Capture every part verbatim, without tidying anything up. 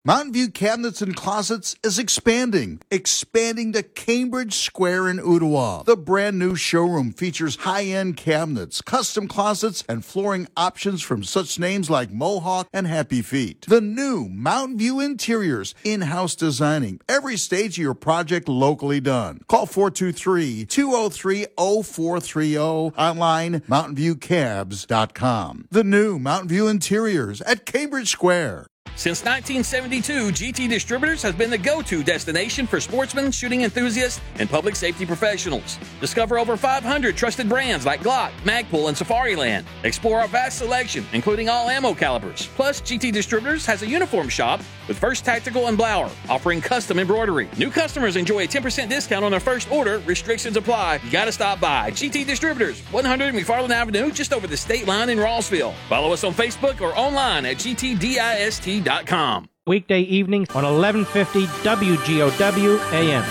Mountain View Cabinets and Closets is expanding, expanding to Cambridge Square in Ottawa. The brand new showroom features high-end cabinets, custom closets, and flooring options from such names like Mohawk and Happy Feet. The new Mountain View Interiors, in-house designing, every stage of your project locally done. Call four two three, two oh three, oh four three oh, online mountain view cabs dot com. The new Mountain View Interiors at Cambridge Square. Since nineteen seventy-two, G T Distributors has been the go-to destination for sportsmen, shooting enthusiasts, and public safety professionals. Discover over five hundred trusted brands like Glock, Magpul, and Safariland. Explore our vast selection, including all ammo calibers. Plus, G T Distributors has a uniform shop with First Tactical and Blower, offering custom embroidery. New customers enjoy a ten percent discount on their first order. Restrictions apply. You gotta stop by. G T Distributors, one hundred McFarland Avenue, just over the state line in Rossville. Follow us on Facebook or online at G T dist dot com. Weekday evenings on eleven fifty W G O W A M.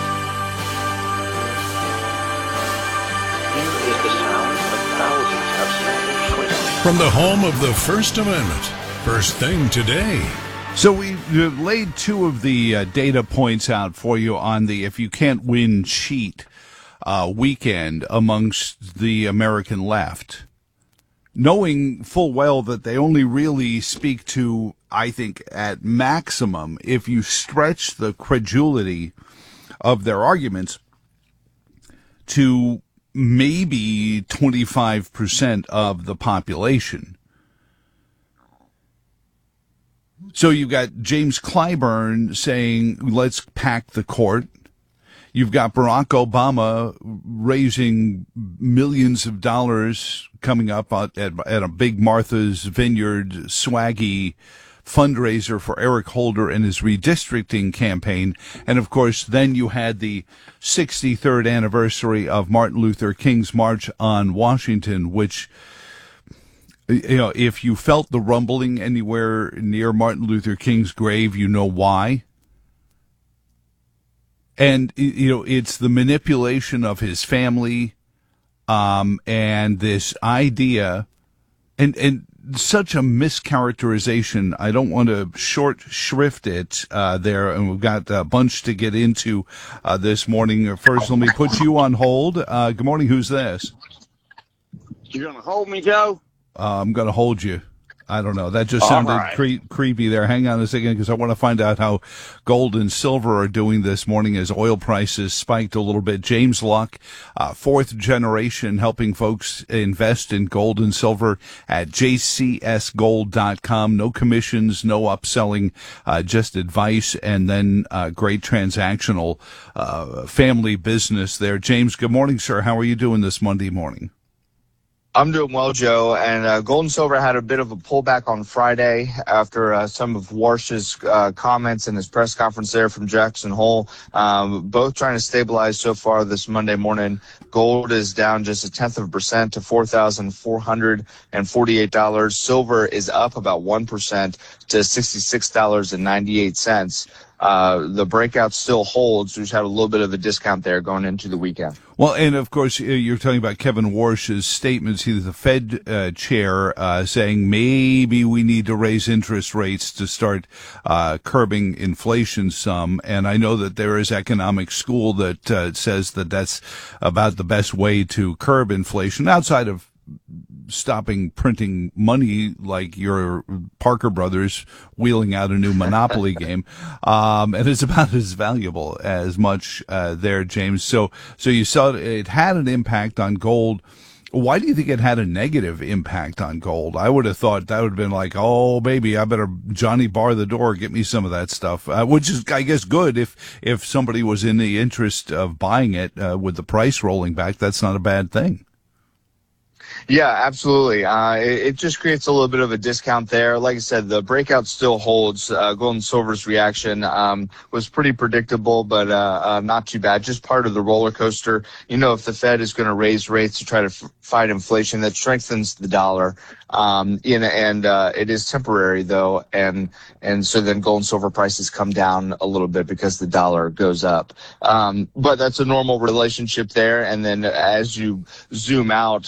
Here is the sound of thousands of Spanish twists. From the home of the First Amendment, First Thing Today. So we laid two of the uh, data points out for you on the if you can't win, cheat uh, weekend amongst the American left, knowing full well that they only really speak to, I think, at maximum, if you stretch the credulity of their arguments to maybe twenty-five percent of the population. So you've got James Clyburn saying, let's pack the court. You've got Barack Obama raising millions of dollars coming up at, at a big Martha's Vineyard swaggy fundraiser for Eric Holder and his redistricting campaign. And, of course, then you had the sixty-third anniversary of Martin Luther King's March on Washington, which, you know, if you felt the rumbling anywhere near Martin Luther King's grave, you know why. And, you know, it's the manipulation of his family, um, and this idea, and, and such a mischaracterization. I don't want to short shrift it, uh, there. And we've got a bunch to get into, uh, this morning. First, let me put you on hold. Uh, good morning. Who's this? You gonna hold me, Joe? Uh, I'm going to hold you. I don't know. That just sounded right. cre- creepy there. Hang on a second, because I want to find out how gold and silver are doing this morning as oil prices spiked a little bit. James Luck, uh, fourth generation, helping folks invest in gold and silver at j c s gold dot com. No commissions, no upselling, uh, just advice, and then uh, great transactional uh, family business there. James, good morning, sir. How are you doing this Monday morning? I'm doing well, Joe. And uh, gold and silver had a bit of a pullback on Friday after uh, some of Warsh's uh, comments in his press conference there from Jackson Hole. Um, both trying to stabilize so far this Monday morning. Gold is down just a tenth of a percent to four thousand four hundred forty-eight dollars. Silver is up about one percent to sixty-six dollars and ninety-eight cents. Uh, the breakout still holds. We've had a little bit of a discount there going into the weekend. Well, and of course, you're talking about Kevin Warsh's statements. He's the Fed uh, chair uh, saying maybe we need to raise interest rates to start uh, curbing inflation some. And I know that there is economic school that uh, says that that's about the best way to curb inflation outside of stopping printing money like your Parker Brothers wheeling out a new Monopoly game. Um, and it's about as valuable as much, uh, there, James. So, so you saw it had an impact on gold. Why do you think it had a negative impact on gold? I would have thought that would have been like, oh, baby, I better Johnny bar the door, get me some of that stuff, uh, which is, I guess, good if, if somebody was in the interest of buying it, uh, with the price rolling back. That's not a bad thing. Yeah, absolutely. Uh, it, it just creates a little bit of a discount there. Like I said, the breakout still holds. Uh, gold and silver's reaction um, was pretty predictable, but uh, uh, not too bad. Just part of the roller coaster. You know, if the Fed is going to raise rates to try to f- fight inflation, that strengthens the dollar. Um, you know, and uh, it is temporary though, and and so then gold and silver prices come down a little bit because the dollar goes up. Um, but that's a normal relationship there. And then as you zoom out on the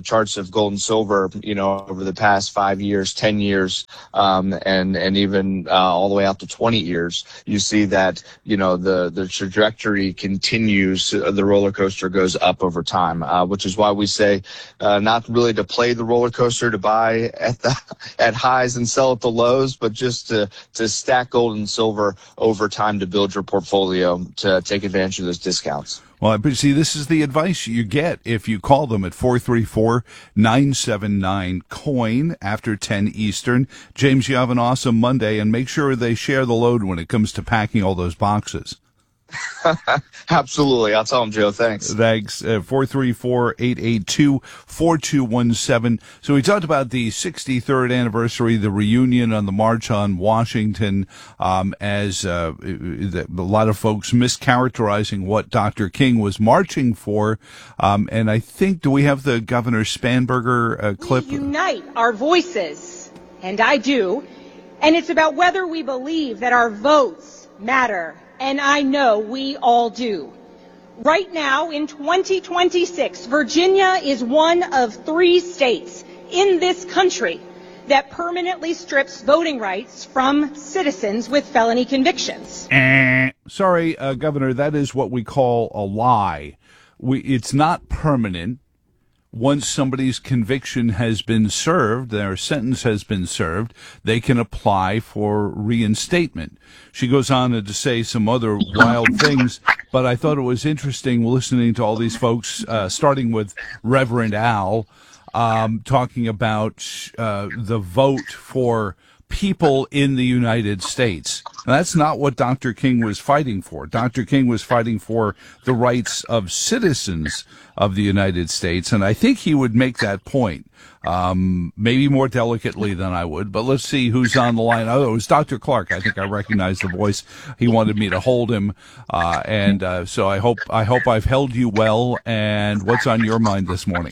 charts of gold and silver, you know, over the past five years, ten years, um, and and even uh, all the way out to twenty years, you see that, you know, the the trajectory continues. Uh, the roller coaster goes up over time, uh, which is why we say uh, not really to play the roller coaster, to buy at the at highs and sell at the lows, but just to to stack gold and silver over time to build your portfolio to take advantage of those discounts. Well, but see, this is the advice you get if you call them at four three four, nine seven nine, COIN after ten Eastern. James, you have an awesome Monday, and make sure they share the load when it comes to packing all those boxes. Absolutely. I'll tell them, Joe. Thanks. Thanks. Uh, four three four, eight eight two, four two one seven. So we talked about the sixty-third anniversary, the reunion on the March on Washington, um, as uh, a lot of folks mischaracterizing what Doctor King was marching for. Um, and I think, do we have the Governor Spanberger uh, clip? We unite our voices, and I do, and it's about whether we believe that our votes matter. And I know we all do. Right now, in twenty twenty-six, Virginia is one of three states in this country that permanently strips voting rights from citizens with felony convictions. Eh. Sorry, uh, Governor, that is what we call a lie. We, it's not permanent. Once somebody's conviction has been served, their sentence has been served, they can apply for reinstatement. She goes on to say some other wild things, but I thought it was interesting listening to all these folks, uh, starting with Reverend Al, um, talking about uh, the vote for people in the United States. Now, that's not what Doctor King was fighting for. Doctor King was fighting for the rights of citizens of the United States, and I think he would make that point, um, maybe more delicately than I would, but let's see who's on the line. Oh, it was Doctor Clark. I think I recognize the voice. He wanted me to hold him, uh, and uh, so I hope I hope I've held you well, and what's on your mind this morning?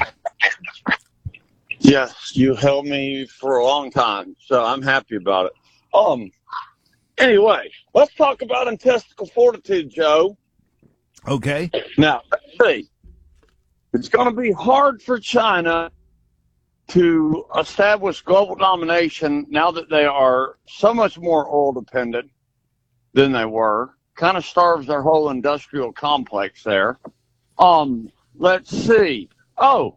Yes, you held me for a long time, so I'm happy about it. Um, anyway, let's talk about intestinal fortitude, Joe. Okay. Now, let's see. It's going to be hard for China to establish global domination now that they are so much more oil dependent than they were. Kind of starves their whole industrial complex there. Um, let's see. Oh.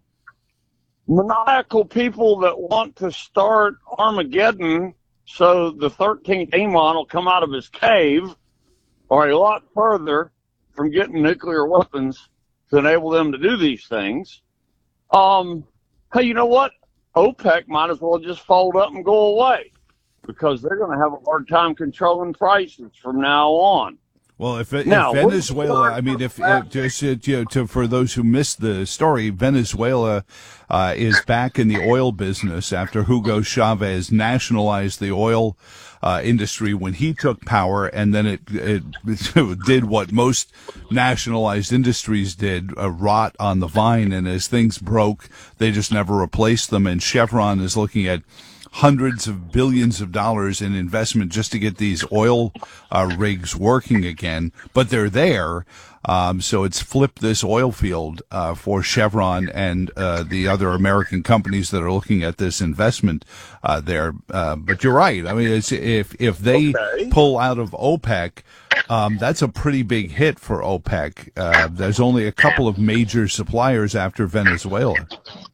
Maniacal people that want to start Armageddon so the thirteenth Imam will come out of his cave are a lot further from getting nuclear weapons to enable them to do these things. Um, hey, you know what? OPEC might as well just fold up and go away because they're going to have a hard time controlling prices from now on. Well, if, if now, Venezuela, I mean, if, if just you know, to, for those who missed the story, Venezuela uh, is back in the oil business after Hugo Chavez nationalized the oil uh, industry when he took power, and then it, it, it did what most nationalized industries did, uh, rot on the vine, and as things broke, they just never replaced them, and Chevron is looking at hundreds of billions of dollars in investment just to get these oil uh, rigs working again, but they're there. Um, so it's flipped this oil field uh, for Chevron and uh, the other American companies that are looking at this investment uh, there. Uh, but you're right. I mean, it's, if if they okay. pull out of OPEC, um, that's a pretty big hit for OPEC. Uh, there's only a couple of major suppliers after Venezuela.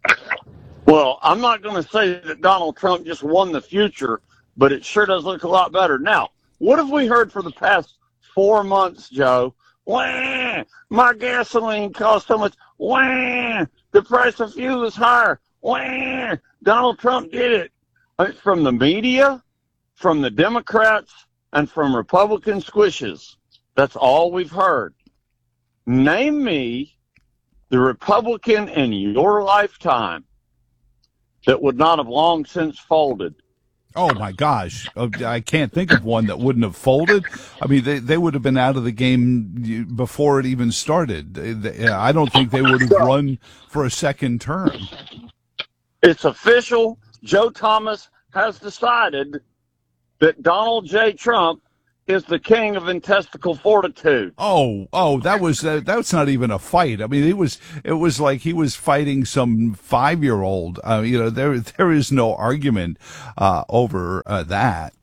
Well, I'm not going to say that Donald Trump just won the future, but it sure does look a lot better. Now, what have we heard for the past four months, Joe? Wah! My gasoline costs so much. Wah! The price of fuel is higher. Wah! Donald Trump did it. It's from the media, from the Democrats, and from Republican squishes. That's all we've heard. Name me the Republican in your lifetime that would not have long since folded. Oh, my gosh. I can't think of one that wouldn't have folded. I mean, they, they would have been out of the game before it even started. I don't think they would have run for a second term. It's official. Joe Thomas has decided that Donald J. Trump is the king of intestinal fortitude. Oh, oh, that was uh, that's not even a fight. I mean, it was it was like he was fighting some five year old. Uh, you know, there there is no argument uh, over uh, that.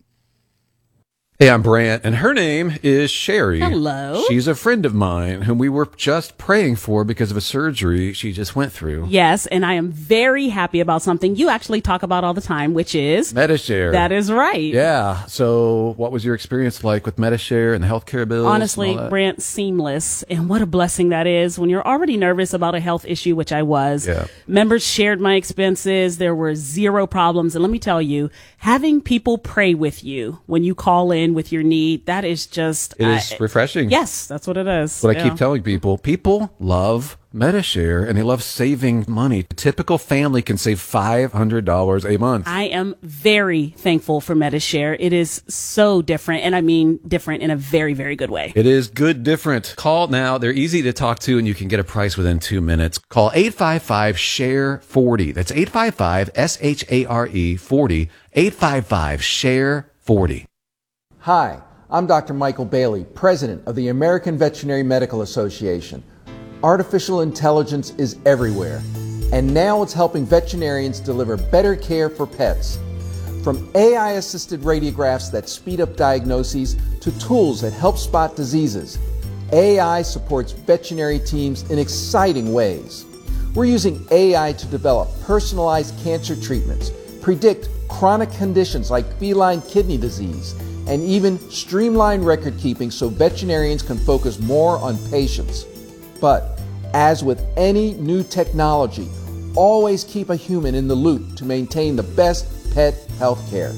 Hey, I'm Brant, and her name is Sherry. Hello. She's a friend of mine whom we were just praying for because of a surgery she just went through. Yes, and I am very happy about something you actually talk about all the time, which is Medi-Share. That is right. Yeah. So what was your experience like with Medi-Share and the healthcare bills? Honestly, Brant, seamless. And what a blessing that is when you're already nervous about a health issue, which I was. Yeah. Members shared my expenses. There were zero problems. And let me tell you, having people pray with you when you call in with your need, that is just It is uh, refreshing. Yes, that's what it is. But I yeah. keep telling people, people love Medi-Share and they love saving money. A typical family can save five hundred dollars a month. I am very thankful for Medi-Share. It is so different, and I mean different in a very, very good way. It is good different. Call now. They're easy to talk to, and you can get a price within two minutes. Call eight five five, S H A R E, forty. That's eight five five, S H A R E, forty. eight five five, S H A R E, forty. Hi, I'm Doctor Michael Bailey, President of the American Veterinary Medical Association. Artificial intelligence is everywhere, and now it's helping veterinarians deliver better care for pets. From A I-assisted radiographs that speed up diagnoses to tools that help spot diseases, A I supports veterinary teams in exciting ways. We're using A I to develop personalized cancer treatments, predict chronic conditions like feline kidney disease, and even streamline record keeping so veterinarians can focus more on patients. But as with any new technology, always keep a human in the loop to maintain the best pet health care.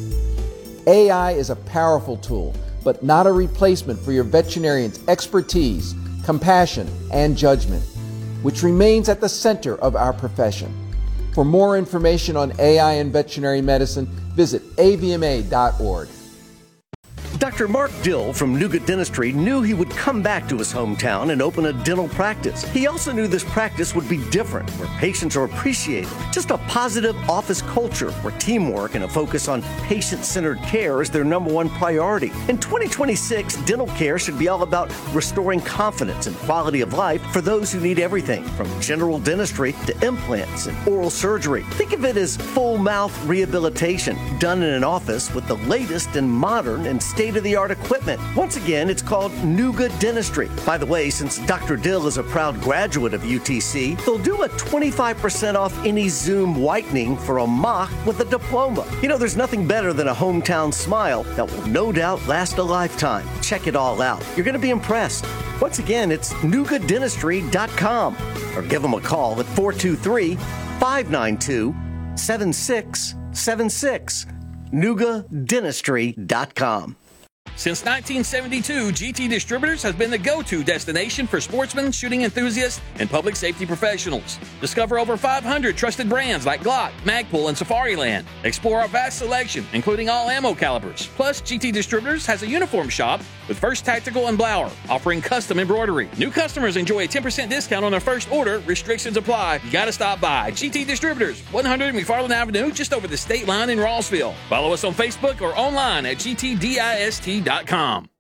A I is a powerful tool, but not a replacement for your veterinarian's expertise, compassion, and judgment, which remains at the center of our profession. For more information on A I in veterinary medicine, visit A V M A dot org. Doctor Mark Dill from Nougat Dentistry knew he would come back to his hometown and open a dental practice. He also knew this practice would be different, where patients are appreciated. Just a positive office culture where teamwork and a focus on patient-centered care is their number one priority. In twenty twenty-six, dental care should be all about restoring confidence and quality of life for those who need everything from general dentistry to implants and oral surgery. Think of it as full mouth rehabilitation done in an office with the latest and modern and state-of-the-art equipment. Once again, it's called Nougat Dentistry. By the way, since Doctor Dill is a proud graduate of U T C, they'll do a twenty-five percent off any Zoom whitening for a mock with a diploma. You know, there's nothing better than a hometown smile that will no doubt last a lifetime. Check it all out. You're going to be impressed. Once again, it's nougat dentistry dot com or give them a call at four two three, five nine two, seven six seven six. nougat dentistry dot com. Since nineteen seventy-two, G T Distributors has been the go-to destination for sportsmen, shooting enthusiasts, and public safety professionals. Discover over five hundred trusted brands like Glock, Magpul, and Safariland. Explore our vast selection, including all ammo calibers. Plus, G T Distributors has a uniform shop with First Tactical and Blower, offering custom embroidery. New customers enjoy a ten percent discount on their first order. Restrictions apply. You gotta stop by. G T Distributors, one hundred McFarland Avenue, just over the state line in Rossville. Follow us on Facebook or online at G T dist dot com.